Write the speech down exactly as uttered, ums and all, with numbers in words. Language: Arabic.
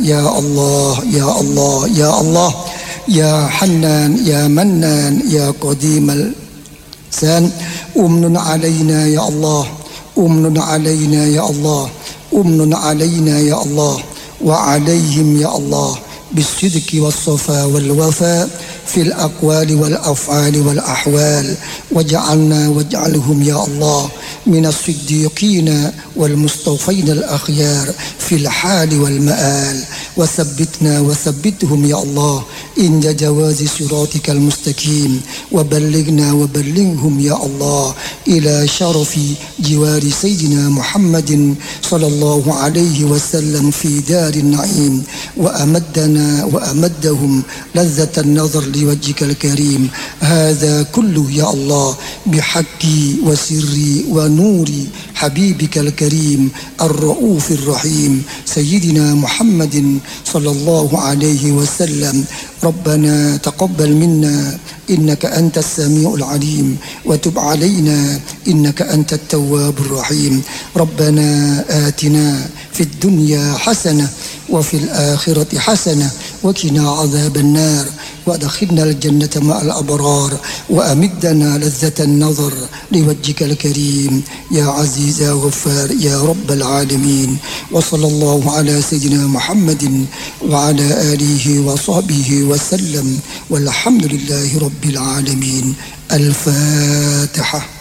يا الله يا الله يا الله يا حنان يا منان يا قديم الإحسان أمن علينا يا الله أمن علينا يا الله أمن علينا يا الله وعليهم يا الله بالصدق والصفاء والوفاء في الأقوال والأفعال والأحوال، واجعلنا واجعلهم يا الله من الصديقين والمصطفين الأخيار في الحال والمآل، وثبتنا وثبتهم يا الله عند جواز صراطك المستقيم، وبلغنا وبلغهم يا الله إلى شرف جوار سيدنا محمد صلى الله عليه وسلم في دار النعيم، وأمدنا وأمدهم لذة النظر لوجهك الكريم. هذا كله يا الله بحق وسر ونور حبيبك الكريم الرؤوف الرحيم سيدنا محمد صلى الله عليه وسلم. ربنا تقبل منا إنك أنت السميع العليم، وتب علينا إنك أنت التواب الرحيم. ربنا آتنا في الدنيا حسنة وفي الآخرة حسنة وقنا عذاب النار، وادخلنا الجنة مع الأبرار، وأمدنا لذة النظر لوجهك الكريم يا عزيز يا غفار يا رب العالمين. وصلى الله على سيدنا محمد وعلى آله وصحبه وسلم، والحمد لله رب العالمين. الفاتحة.